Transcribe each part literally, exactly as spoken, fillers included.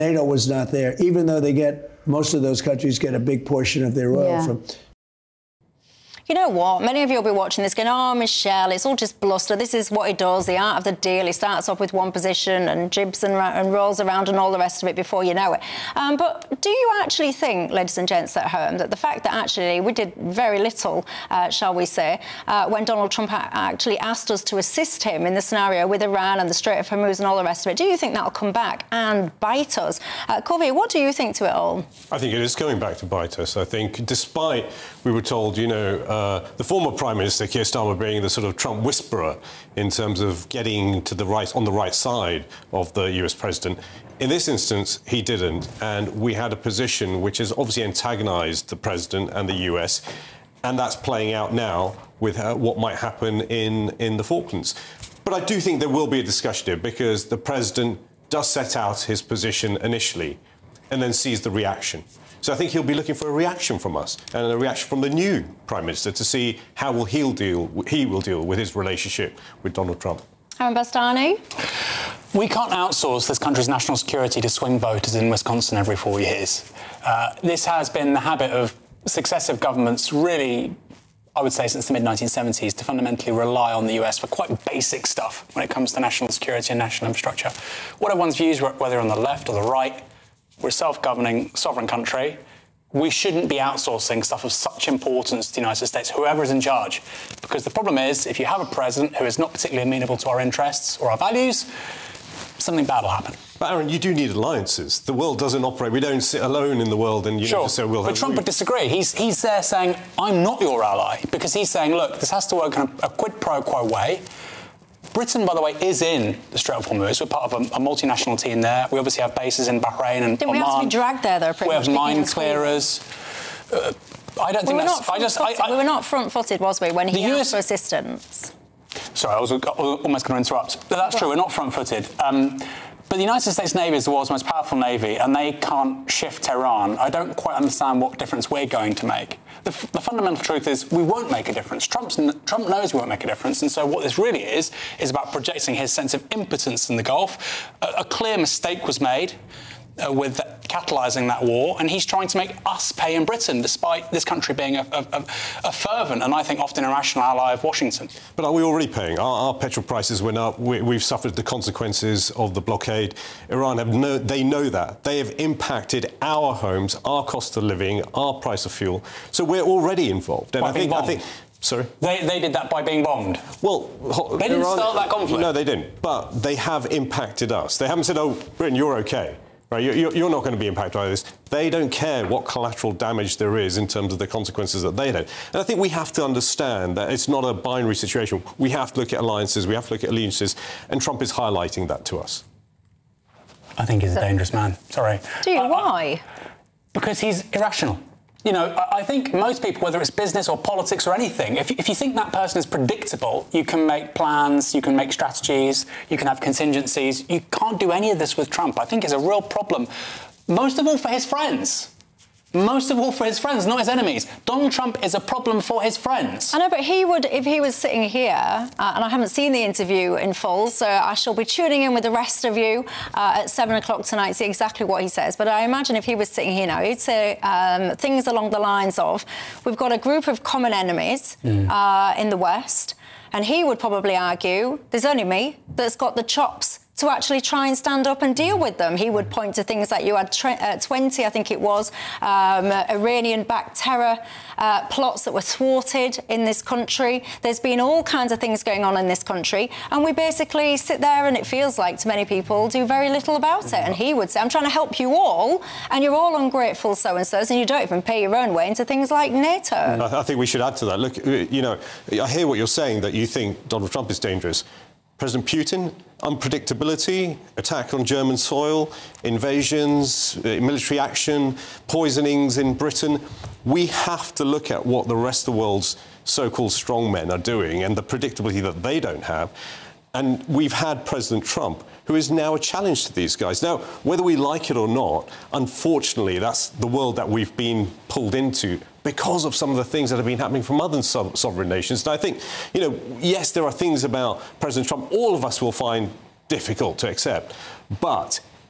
NATO was not there, even though they get, most of those countries get a big portion of their oil yeah. from. You know what? Many of you will be watching this going, oh, Michelle, it's all just bluster. This is what he does, the art of the deal. He starts off with one position and jibs and, and rolls around and all the rest of it before you know it. Um, but do you actually think, ladies and gents at home, that the fact that actually we did very little, uh, shall we say, uh, when Donald Trump actually asked us to assist him in the scenario with Iran and the Strait of Hormuz and all the rest of it, do you think that'll come back and bite us? Uh, Corby, what do you think to it all? I think it is coming back to bite us. I think despite we were told, you know, uh, Uh, the former Prime Minister, Keir Starmer, being the sort of Trump whisperer in terms of getting to the right, on the right side of the U S president. In this instance, he didn't, and we had a position which has obviously antagonised the president and the U S, and that's playing out now with uh, what might happen in, in the Falklands. But I do think there will be a discussion here, because the president does set out his position initially and then sees the reaction. So I think he'll be looking for a reaction from us and a reaction from the new Prime Minister to see how will he deal, he will deal with his relationship with Donald Trump. Aaron Bastani? We can't outsource this country's national security to swing voters in Wisconsin every four years. Uh, this has been the habit of successive governments, really, I would say since the mid nineteen seventies, to fundamentally rely on the U S for quite basic stuff when it comes to national security and national infrastructure. What everyone's views, whether on the left or the right, we're a self-governing sovereign country. We shouldn't be outsourcing stuff of such importance to the United States, whoever is in charge. Because the problem is, if you have a president who is not particularly amenable to our interests or our values, something bad will happen. But Aaron, you do need alliances. The world doesn't operate. We don't sit alone in the world and you sure. know, so we'll have... But Trump would disagree. He's, he's there saying, I'm not your ally, because he's saying, look, this has to work in a, a quid pro quo way. Britain, by the way, is in the Strait of Hormuz. We're part of a, a multinational team there. We obviously have bases in Bahrain and Didn't Oman. we have to be dragged there, though? We have mine clearers. Uh, I don't we think were that's... Not I just, I, I, we were not front-footed, was we, when he U S asked for assistance? Sorry, I was, I was almost going to interrupt. But that's true, we're not front-footed. Um, but the United States Navy is the world's most powerful navy, and they can't shift Tehran. I don't quite understand what difference we're going to make. The, f the fundamental truth is we won't make a difference. Trump's n Trump knows we won't make a difference, and so what this really is is about projecting his sense of impotence in the Gulf. A, a clear mistake was made uh, with catalysing that war, and he's trying to make us pay in Britain, despite this country being a, a, a, a fervent and I think often irrational ally of Washington. But are we already paying? Our, our petrol prices went up. We, we've suffered the consequences of the blockade. Iran have no, they know that. They have impacted our homes, our cost of living, our price of fuel. So we're already involved. And I think, I think. Sorry? They, they did that by being bombed. Well, they didn't Iran, start that conflict. No, they didn't. But they have impacted us. They haven't said, oh, Britain, you're OK. Right, you're, you're not going to be impacted by this. They don't care what collateral damage there is in terms of the consequences that they don't. And I think we have to understand that it's not a binary situation. We have to look at alliances, we have to look at allegiances, and Trump is highlighting that to us. I think he's a dangerous man. Sorry. Do you? I, Why? I, because he's irrational. You know, I think most people, whether it's business or politics or anything, if, if you think that person is predictable, you can make plans, you can make strategies, you can have contingencies. You can't do any of this with Trump. I think it's a real problem, most of all for his friends. Most of all for his friends, not his enemies. Donald Trump is a problem for his friends. I know, but he would, if he was sitting here, uh, and I haven't seen the interview in full, so I shall be tuning in with the rest of you uh, at seven o'clock tonight to see exactly what he says. But I imagine if he was sitting here now, he'd say um, things along the lines of, we've got a group of common enemies mm. uh, in the West, and he would probably argue, there's only me that's got the chops to actually try and stand up and deal with them. He would point to things like you had uh, twenty, I think it was, um, Iranian-backed terror uh, plots that were thwarted in this country. There's been all kinds of things going on in this country, and we basically sit there and it feels like, to many people, do very little about it. And he would say, I'm trying to help you all, and you're all ungrateful so-and-sos, and you don't even pay your own way into things like NATO. I, I think we should add to that. Look, you know, I hear what you're saying, that you think Donald Trump is dangerous. President Putin, unpredictability, attack on German soil, invasions, military action, poisonings in Britain. We have to look at what the rest of the world's so-called strongmen are doing and the predictability that they don't have. And we've had President Trump, who is now a challenge to these guys. Now, whether we like it or not, unfortunately, that's the world that we've been pulled into because of some of the things that have been happening from other so sovereign nations. And I think, you know, yes, there are things about President Trump all of us will find difficult to accept, but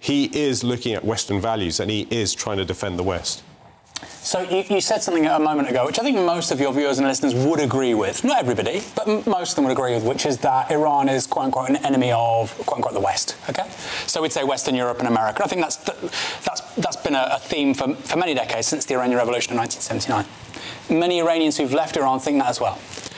he is looking at Western values and he is trying to defend the West. So you, you said something a moment ago, which I think most of your viewers and listeners would agree with. Not everybody, but m most of them would agree with, which is that Iran is, quote-unquote, an enemy of, quote-unquote, the West, OK? So we'd say Western Europe and America. I think that's, that's, that's been a, a theme for, for many decades, since the Iranian Revolution in nineteen seventy-nine. Many Iranians who've left Iran think that as well.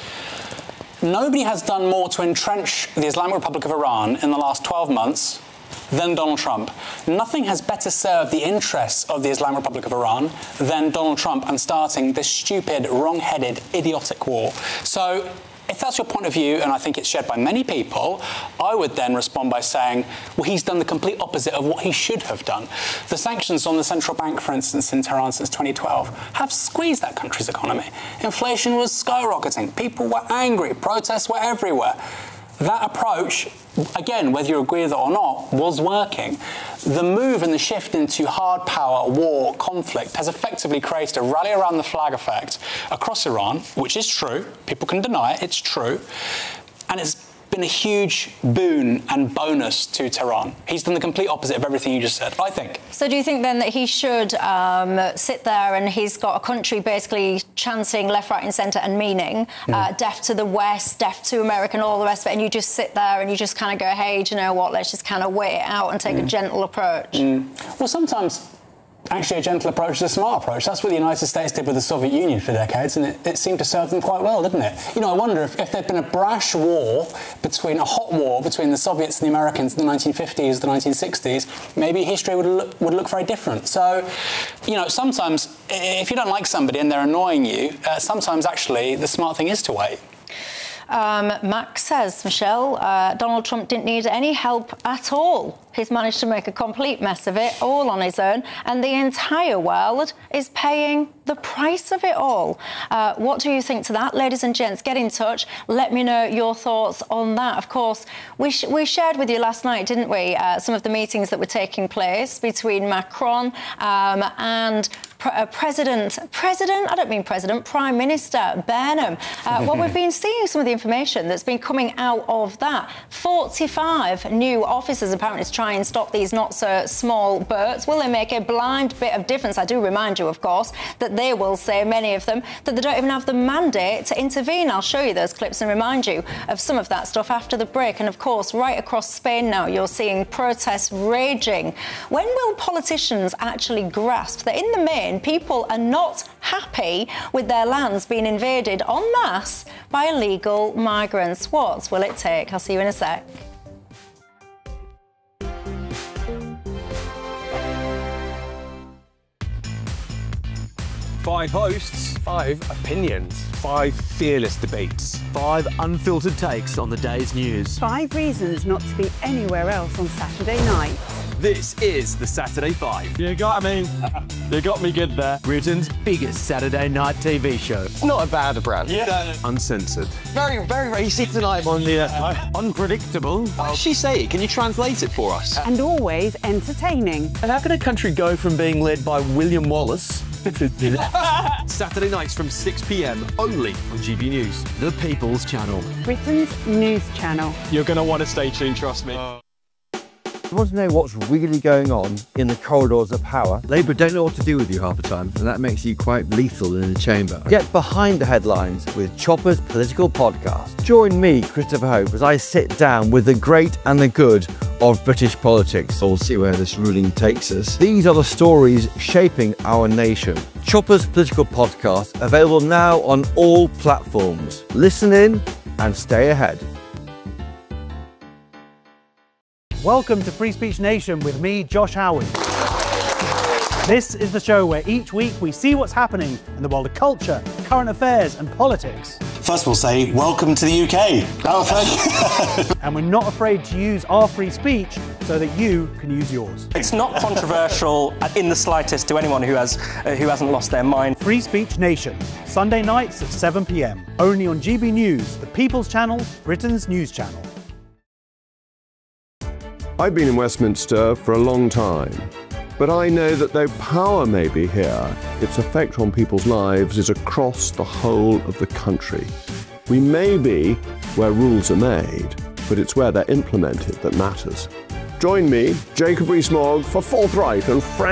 Nobody has done more to entrench the Islamic Republic of Iran in the last twelve months than Donald Trump. Nothing has better served the interests of the Islamic Republic of Iran than Donald Trump and starting this stupid, wrong-headed, idiotic war. So if that's your point of view, and I think it's shared by many people, I would then respond by saying, well, he's done the complete opposite of what he should have done. The sanctions on the central bank, for instance, in Tehran since twenty twelve, have squeezed that country's economy. Inflation was skyrocketing. People were angry. Protests were everywhere. That approach, again, whether you agree with it or not, was working. The move and the shift into hard power, war, conflict has effectively created a rally around the flag effect across Iran, which is true. People can deny it, it's true. And it's been a huge boon and bonus to Tehran. He's done the complete opposite of everything you just said, I think. So do you think then that he should um, sit there and he's got a country basically chanting left, right and centre and meaning, mm. uh, deaf to the West, deaf to America and all the rest of it, and you just sit there and you just kind of go, hey, do you know what, let's just kind of wait it out and take mm. a gentle approach? Mm. Well, sometimes actually a gentle approach is a smart approach. That's what the United States did with the Soviet Union for decades, and it, it seemed to serve them quite well, didn't it? You know, I wonder if, if there'd been a brash war between, a hot war between the Soviets and the Americans in the nineteen fifties, the nineteen sixties, maybe history would look, would look very different. So, you know, sometimes if you don't like somebody and they're annoying you, uh, sometimes actually the smart thing is to wait. Um, Max says, Michelle, uh, Donald Trump didn't need any help at all. He's managed to make a complete mess of it, all on his own, and the entire world is paying the price of it all. Uh, what do you think to that? Ladies and gents, get in touch. Let me know your thoughts on that. Of course, we, sh we shared with you last night, didn't we, uh, some of the meetings that were taking place between Macron um, and Pre uh, President, President, I don't mean President, Prime Minister Burnham. Uh, well, we've been seeing some of the information that's been coming out of that. forty-five new officers apparently to try and stop these not-so-small boats. Will they make a blind bit of difference? I do remind you, of course, that they will say, many of them, that they don't even have the mandate to intervene. I'll show you those clips and remind you of some of that stuff after the break. And, of course, right across Spain now, you're seeing protests raging. When will politicians actually grasp that, in the main, people are not happy with their lands being invaded en masse by illegal migrants? What will it take? I'll see you in a sec. Five hosts, five opinions, five fearless debates, five unfiltered takes on the day's news. Five reasons not to be anywhere else on Saturday night. This is the Saturday Five. You got me. You got me good there. Britain's biggest Saturday night T V show. It's not a bad brand. Yeah. Uncensored. Very, very racy tonight. On the uh, unpredictable. What does she say? Can you translate it for us? And always entertaining. And how can a country go from being led by William Wallace Saturday nights from six p m only on G B News. The People's Channel. Britain's news channel. You're going to want to stay tuned, trust me. Uh. You want to know what's really going on in the corridors of power? Labour don't know what to do with you half the time, and that makes you quite lethal in the chamber. Get behind the headlines with Chopper's Political Podcast. Join me, Christopher Hope, as I sit down with the great and the good of British politics. We'll see where this ruling takes us. These are the stories shaping our nation. Chopper's Political Podcast, available now on all platforms. Listen in and stay ahead. Welcome to Free Speech Nation with me, Josh Howard. This is the show where each week we see what's happening in the world of culture, current affairs and politics. First we'll say, welcome to the U K. Oh, thank you. And we're not afraid to use our free speech so that you can use yours. It's not controversial in the slightest to anyone who, has, uh, who hasn't lost their mind. Free Speech Nation, Sunday nights at seven p m, only on G B News, the People's Channel, Britain's news channel. I've been in Westminster for a long time, but I know that though power may be here, its effect on people's lives is across the whole of the country. We may be where rules are made, but it's where they're implemented that matters. Join me, Jacob Rees-Mogg, for Forthright and frank